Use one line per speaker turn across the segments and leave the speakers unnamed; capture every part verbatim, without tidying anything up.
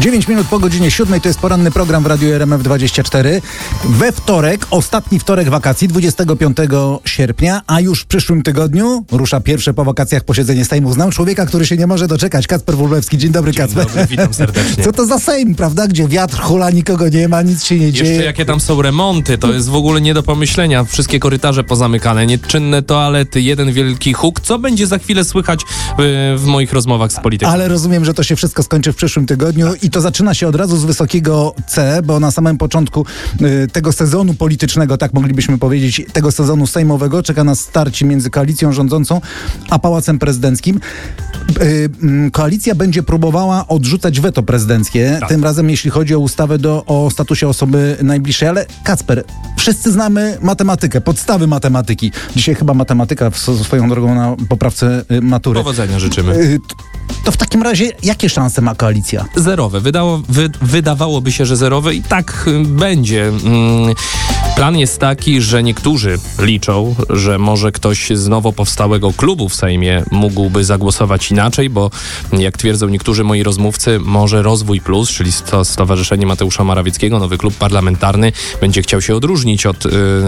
dziewięć minut po godzinie siódmej to jest poranny program w Radiu R M F dwadzieścia cztery. We wtorek, ostatni wtorek wakacji, dwudziestego piątego sierpnia, a już w przyszłym tygodniu rusza pierwsze po wakacjach posiedzenie Sejmu. Znam człowieka, który się nie może doczekać. Kacper Wróblewski. Dzień dobry,
Dzień
Kacper.
Dobry, witam serdecznie.
Co to za Sejm, prawda? Gdzie wiatr hula, nikogo nie ma, nic się nie dzieje.
Jeszcze jakie tam są remonty, to jest w ogóle nie do pomyślenia. Wszystkie korytarze pozamykane, nieczynne toalety, jeden wielki huk. Co będzie za chwilę słychać w, w moich rozmowach z politykami?
Ale rozumiem, że to się wszystko skończy w przyszłym tygodniu i to zaczyna się od razu z wysokiego C, bo na samym początku y, tego sezonu politycznego, tak moglibyśmy powiedzieć, tego sezonu sejmowego czeka nas starcie między koalicją rządzącą a Pałacem Prezydenckim. Y, y, koalicja będzie próbowała odrzucać weto prezydenckie,
tak.
tym razem jeśli chodzi o ustawę do, o statusie osoby najbliższej, ale Kacper, wszyscy znamy matematykę, podstawy matematyki. Dzisiaj chyba matematyka w, swoją drogą na poprawce y, matury.
Powodzenia życzymy.
Y, to w takim razie jakie szanse ma koalicja?
Zerowe. Wydało, wy, wydawałoby się, że zerowe i tak y, będzie. Mm, plan jest taki, że niektórzy liczą, że może ktoś z nowo powstałego klubu w Sejmie mógłby zagłosować inaczej, bo jak twierdzą niektórzy moi rozmówcy, może Rozwój Plus, czyli sto, Stowarzyszenie Mateusza Morawieckiego, nowy klub parlamentarny, będzie chciał się odróżnić od y,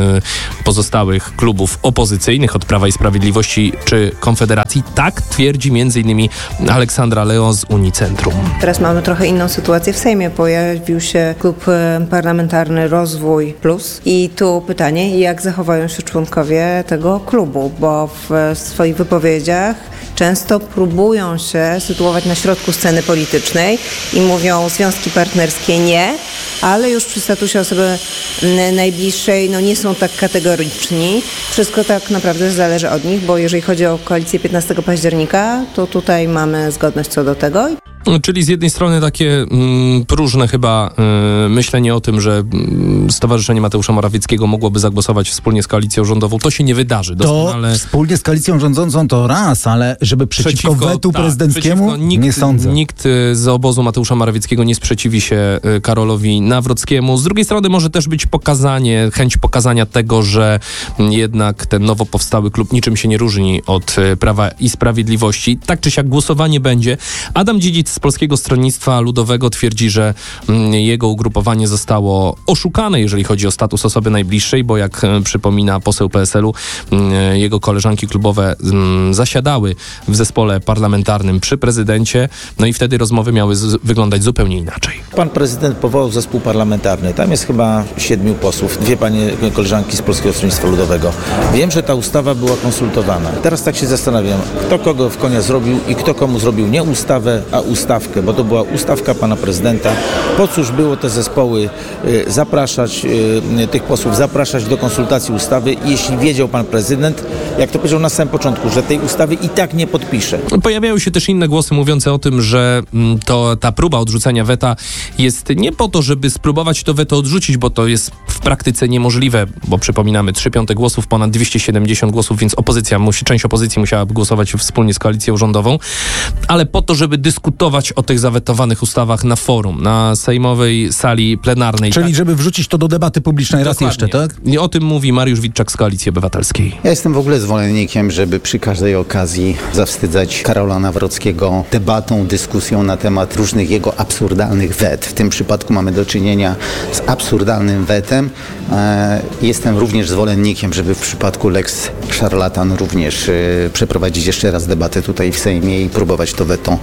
pozostałych klubów opozycyjnych, od Prawa i Sprawiedliwości czy Konfederacji. Tak twierdzi między innymi Aleksandra Leo z Unicentrum.
Teraz mamy trochę inną sytuację w Sejmie. Pojawił się klub parlamentarny Rozwój Plus i tu pytanie, jak zachowają się członkowie tego klubu, bo w swoich wypowiedziach często próbują się sytuować na środku sceny politycznej i mówią związki partnerskie nie, ale już przy statusie osoby najbliższej no nie są tak kategoryczni. Wszystko tak naprawdę zależy od nich, bo jeżeli chodzi o koalicję piętnastego października, to tutaj mamy zgodność co do tego.
Czyli z jednej strony takie mm, próżne chyba y, myślenie o tym, że mm, Stowarzyszenie Mateusza Morawieckiego mogłoby zagłosować wspólnie z koalicją rządową. To się nie wydarzy. Doskonale...
To wspólnie z koalicją rządzącą to raz, ale żeby przeciwko, przeciwko wetu tak, prezydenckiemu przeciwko nikt,
nie
sądzę.
Nikt z obozu Mateusza Morawieckiego nie sprzeciwi się Karolowi Nawrockiemu. Z drugiej strony może też być pokazanie, chęć pokazania tego, że jednak ten nowo powstały klub niczym się nie różni od Prawa i Sprawiedliwości. Tak czy siak głosowanie będzie. Adam Dziedzic z Polskiego Stronnictwa Ludowego twierdzi, że mm, jego ugrupowanie zostało oszukane, jeżeli chodzi o status osoby najbliższej, bo jak e, przypomina poseł P S L u, mm, jego koleżanki klubowe mm, zasiadały w zespole parlamentarnym przy prezydencie, no i wtedy rozmowy miały z, wyglądać zupełnie inaczej.
Pan prezydent powołał zespół parlamentarny. Tam jest chyba siedmiu posłów, dwie panie koleżanki z Polskiego Stronnictwa Ludowego. Wiem, że ta ustawa była konsultowana. Teraz tak się zastanawiam, kto kogo w konia zrobił i kto komu zrobił nie ustawę, a ustawę. Bo to była ustawka pana prezydenta. Po cóż było te zespoły y, zapraszać, y, tych posłów zapraszać do konsultacji ustawy, jeśli wiedział pan prezydent, jak to powiedział na samym początku, że tej ustawy i tak nie podpisze.
Pojawiają się też inne głosy mówiące o tym, że mm, to ta próba odrzucenia weta jest nie po to, żeby spróbować to weto odrzucić, bo to jest w praktyce niemożliwe, bo przypominamy, trzy piąte głosów, ponad dwieście siedemdziesiąt głosów, więc opozycja musi, część opozycji musiałaby głosować wspólnie z koalicją rządową, ale po to, żeby dyskutować o tych zawetowanych ustawach na forum, na sejmowej sali plenarnej.
Czyli
tak?
żeby wrzucić to do debaty publicznej
Dokładnie.
raz jeszcze, tak?
I o tym mówi Mariusz Witczak z Koalicji Obywatelskiej.
Ja jestem w ogóle zwolennikiem, żeby przy każdej okazji zawstydzać Karola Nawrockiego debatą, dyskusją na temat różnych jego absurdalnych wet. W tym przypadku mamy do czynienia z absurdalnym wetem. Jestem również zwolennikiem, żeby w przypadku Lex Szarlatan również przeprowadzić jeszcze raz debatę tutaj w Sejmie i próbować to weto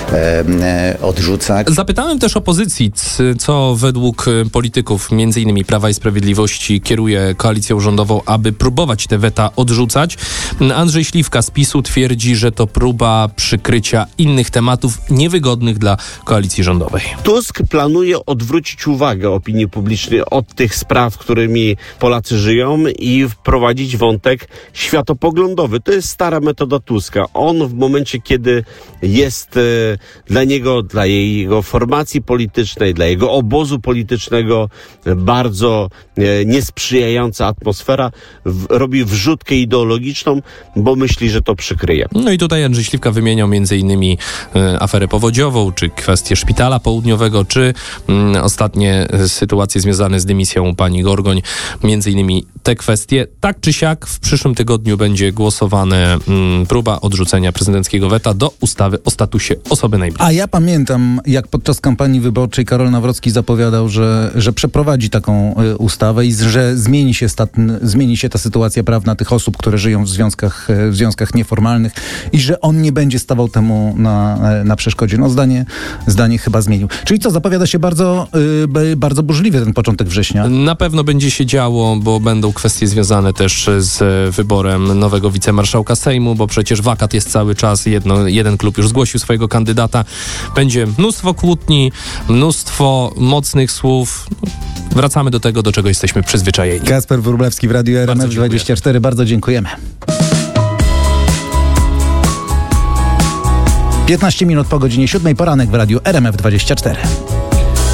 odrzucać.
Zapytałem też opozycji, co według polityków, między innymi Prawa i Sprawiedliwości, kieruje koalicją rządową, aby próbować te weta odrzucać. Andrzej Śliwka z PiSu twierdzi, że to próba przykrycia innych tematów niewygodnych dla koalicji rządowej.
Tusk planuje odwrócić uwagę opinii publicznej od tych spraw, którymi Polacy żyją i wprowadzić wątek światopoglądowy. To jest stara metoda Tuska. On w momencie, kiedy jest e, dla niego, dla jego formacji politycznej, dla jego obozu politycznego bardzo e, niesprzyjająca atmosfera, w, robi wrzutkę ideologiczną, bo myśli, że to przykryje.
No i tutaj Andrzej Śliwka wymieniał między innymi e, aferę powodziową, czy kwestię szpitala południowego, czy m, ostatnie sytuacje związane z dymisją pani Gorgoń. Między innymi te kwestie. Tak czy siak w przyszłym tygodniu będzie głosowane m, próba odrzucenia prezydenckiego weta do ustawy o statusie osoby najbliższej.
A ja pamiętam, jak podczas kampanii wyborczej Karol Nawrocki zapowiadał, że, że przeprowadzi taką y, ustawę i z, że zmieni się, stat, zmieni się ta sytuacja prawna tych osób, które żyją w związkach, w związkach nieformalnych i że on nie będzie stawał temu na, na przeszkodzie. No zdanie, zdanie chyba zmienił. Czyli co, zapowiada się bardzo, y, bardzo burzliwie ten początek września.
Na pewno będzie się działo, bo będą kwestie związane też z wyborem nowego wicemarszałka Sejmu, bo przecież wakat jest cały czas. Jedno, jeden klub już zgłosił swojego kandydata. Będzie mnóstwo kłótni, mnóstwo mocnych słów. Wracamy do tego, do czego jesteśmy przyzwyczajeni.
Kacper Wróblewski w Radiu R M F dwadzieścia cztery. Bardzo dziękujemy. piętnaście minut po godzinie siódmej, poranek w Radiu R M F dwadzieścia cztery.